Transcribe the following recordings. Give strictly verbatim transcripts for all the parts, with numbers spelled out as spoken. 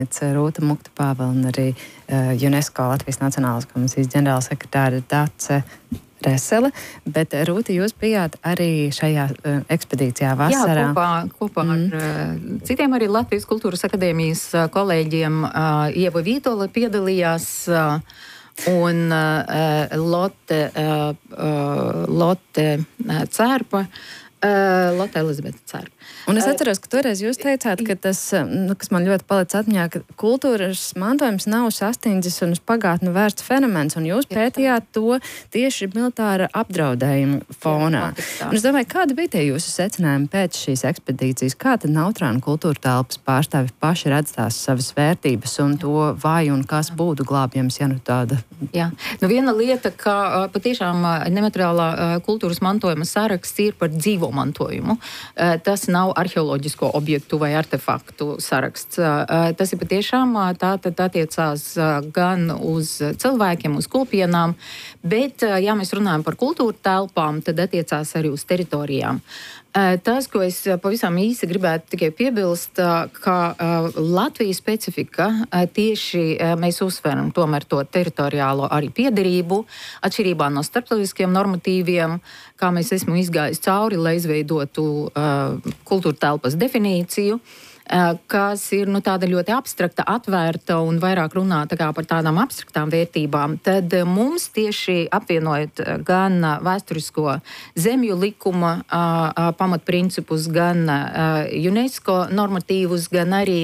Rūta Muktapāva un arī uh, UNESCO Latvijas Nacionālās komisijas ģenerālsekretāre Dace Resele, bet Rūta, jūs bijāt arī šajā uh, ekspedīcijā vasarā. Jā, kopā, kopā mm. ar uh, citiem arī Latvijas Kultūras akadēmijas uh, kolēģiem uh, Ieva Vītola piedalījās uh, un uh, Lotte, uh, uh, Lotte uh, Cērpa, uh, Lotte Elizabete Cērpa. Un es atceros, ka toreiz jūs teicāt, ka tas, nu, kas man ļoti palicis atmiņā, ka kultūras mantojums nav sastindzis un uz pagātni vērsts fenomens, un jūs pētījāt to tieši militāra apdraudējuma fonā. Un es domāju, kāda bija tie jūsu secinājumi pēc šīs ekspedīcijas? Kā tad Nautrāna kultūra telpas pārstāvi paši redz tās savas vērtības un to vai un kas būtu glābjams, ja nu tāda? Jā, nu viena lieta, ka patiešām nemateriālā kultūras mantojuma saraksts ir par dzīvo mantojumu. Tas nav arheoloģisko objektu vai artefaktu saraksts. Tas ir patiešām tā, tad attiecās gan uz cilvēkiem, uz kopienām, bet, ja mēs runājam par kultūra telpām, tad attiecās arī uz teritorijām. Tas, ko es pavisam īsi gribētu tikai piebilst, ka Latvijas specifika tieši mēs uzsveram tomēr to teritoriālo arī piederību, atšķirībā no starptautiskiem normatīviem, kā mēs esmu izgājis cauri, lai izveidotu uh, kultūra telpas definīciju, uh, kas ir nu, tāda ļoti abstrakta, atvērta un vairāk runā tā kā par tādām abstraktām vērtībām. Tad uh, mums tieši apvienojot uh, gan uh, vēsturisko zemju likuma uh, uh, pamatprincipus, gan uh, UNESCO normatīvus, gan arī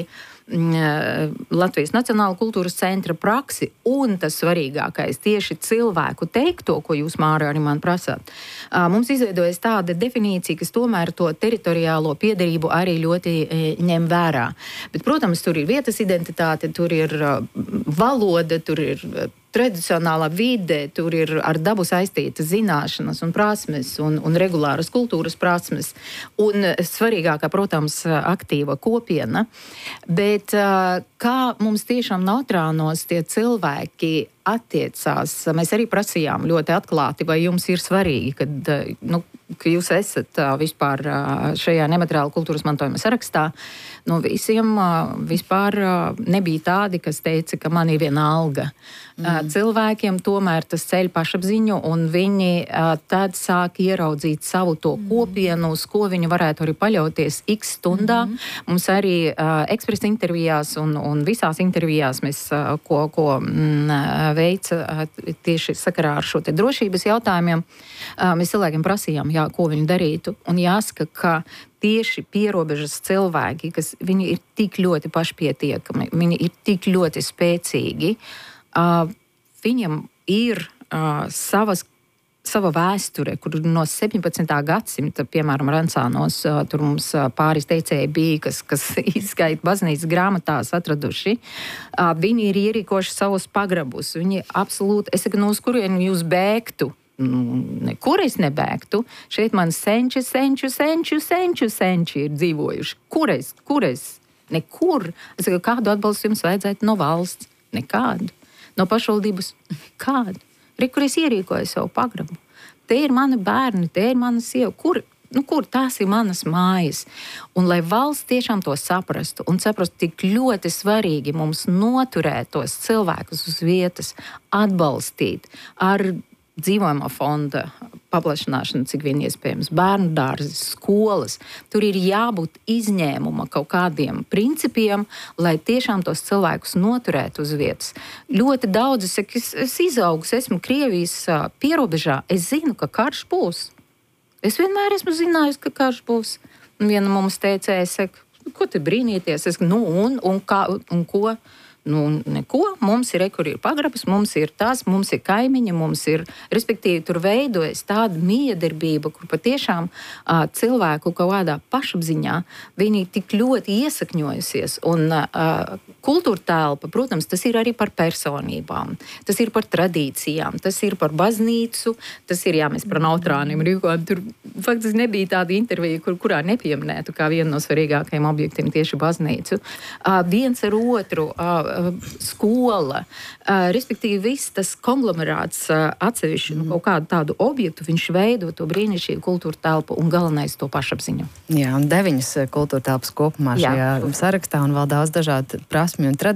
Latvijas Nacionāla kultūras centra praksi un tas svarīgākais tieši cilvēku teikto, ko jūs, Māra, arī man prasāt. Mums izveidojas tāda definīcija, kas tomēr to teritoriālo piederību arī ļoti ņem vērā. Bet, protams, tur ir vietas identitāte, tur ir valoda, tur ir tradicionālā vide, tur ir ar dabu saistītas zināšanas un prasmes un, un regulāras kultūras prasmes. Un svarīgākā, protams, aktīva kopiena. Bet kā mums tiešām Nautrānos tie cilvēki attiecās, mēs arī prasījām ļoti atklāti, vai jums ir svarīgi, kad, nu, ka jūs esat vispār šajā nemateriāla kultūras mantojuma sarakstā. Nu, visiem vispār nebija tādi, kas teica, ka man ir viena alga. Mm. Cilvēkiem tomēr tas ceļ pašapziņu, un viņi tad sāk ieraudzīt savu to kopienu, uz ko viņi varētu arī paļauties x stundā. Mm. Mums arī uh, ekspresa intervijās un, un visās intervijās mēs, uh, ko, ko mm, veica uh, tieši sakarā ar šo te drošības jautājumiem, uh, mēs cilvēkiem prasījām, jā, ko viņi darītu. Un jāsaka, ka tieši pierobežas cilvēki, kas viņi ir tik ļoti pašpietiekami, viņi ir tik ļoti spēcīgi, Uh, viņam ir uh, savas, sava vēsture, kur no septiņpadsmitā gadsimta, piemēram, Rancānos, uh, tur mums uh, pāris teicēji bija, kas, kas izskaita baznīcas grāmatās atraduši. Uh, viņi ir ierīkoši savus pagrabus. Viņi absolūti, es saku, no uz kurien jūs bēgtu? Nu, nekur es nebēgtu. Šeit man senči, senču, senču, senču, senči ir dzīvojuši. Kur es? Kur es? Nekur. Es saku, kādu atbalstu jums vajadzētu no valsts? Nekādu. No pašvaldības kādu. Re, kur es ierīkoju savu pagrabu. Te ir mani bērni, te ir mana sieva. Kur, nu, kur tās ir manas mājas? Un lai valsts tiešām to saprastu un saprastu, tik ļoti svarīgi mums noturēt tos cilvēkus uz vietas, atbalstīt ar dzīvojamā fonda paplašināšanu, cik vien iespējams, bērnu dārzi, skolas. Tur ir jābūt izņēmuma kaut kādiem principiem, lai tiešām tos cilvēkus noturētu uz vietas. Ļoti daudz, es, es, es izaugus, esmu Krievijas pierobežā, es zinu, ka karš būs. Es vienmēr esmu zinājusi, ka karš būs. Un viena mums teicēja, es saku, ko te brīnīties? Es, nu, un, un, kā, un ko? Nu, neko. Mums ir, kur ir pagrabas, mums ir tas, mums ir kaimiņi, mums ir, respektīvi, tur veidojas tāda miedarbība, kur patiešām uh, cilvēku kaut kādā pašapziņā viņi tik ļoti iesakņojusies. Un uh, kultūra telpa, protams, tas ir arī par personībām, tas ir par tradīcijām, tas ir par baznīcu, tas ir, jā, mēs par Nautrāniem rīkojam. Tur faktiski nebija tāda intervija, kur, kurā nepieminētu kā vienu no svarīgākajiem objektiem tieši baznīcu. Uh, viens ar otru uh, skola, uh, respektīvi viss tas konglomerāts uh, atsevišķi mm. kaut kādu tādu objektu, viņš veido to brīnišķīgu kultūra telpu un galvenais to pašapziņu. Jā, un deviņas kultūra telpas kopumā šajā Jā. sarakstā un vēl daudz dažādu prasmu attieksmi un tradīciju.